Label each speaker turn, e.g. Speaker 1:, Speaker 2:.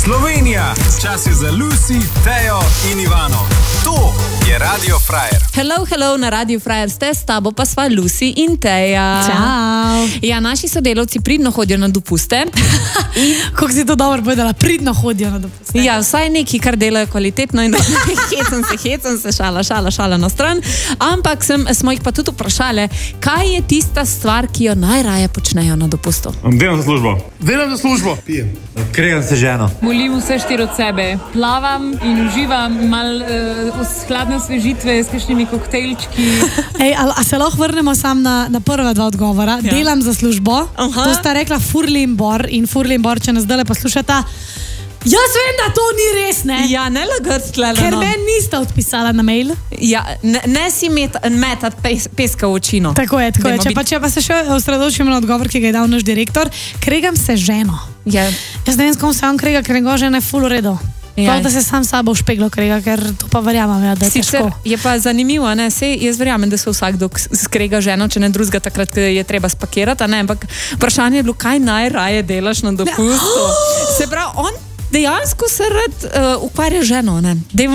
Speaker 1: Slovenija, čas je za Lucy, Tejo in Ivano. To je Radio Frajer.
Speaker 2: Hello, na Radio Frajer ste, s tabo pa sva Lucy in Teja.
Speaker 3: Čau.
Speaker 2: Ja, naši sodelavci pridno hodijo na dopuste.
Speaker 3: Kako si to dobro povedala, pridno hodijo na dopuste.
Speaker 2: Ja, vsaj neki, kar delajo kvalitetno in hecam se, šala na stran. Ampak smo jih pa tudi vprašali, kaj je tista stvar, ki jo najraje počnejo na dopustu.
Speaker 4: Delam za službo. Pijem.
Speaker 5: Kregam se ženo.
Speaker 6: Molim vse štiri od sebe. Plavam in uživam hladne osvežitve s kakšnimi koktejlčki.
Speaker 3: A se lahko vrnemo sam na prva dva odgovora. Ja. Delam za službo. To sta rekla Furli in Bor. In Furli in Bor, če nas zdaj poslušata, jaz vem, da to ni res, ne?
Speaker 2: Ja, ne lagati tlele.
Speaker 3: Ker meni nista odpisala na mail.
Speaker 2: Ja, ne si metat peska v očino.
Speaker 3: Tako je. Če pa se še osredotočimo na odgovor, ki ga je dal naš direktor, kregam se ženo.
Speaker 2: Ja.
Speaker 3: Jaz ne vem, s kom se on krega, ker njegova žena je ful v redu. Ja. Da se sam sabo v špeglo krega, ker to pa verjamem, da je težko.
Speaker 2: Je pa zanimivo, ne? Sej, jaz verjamem, da se vsakdo skrega ženo, če ne drugega takrat, ko je treba spakirati, ne? Ampak vprašanje je bilo, kaj najraje delaš na dopustu. Se pravi, on dejansko se rad ukvarja ženo, ne?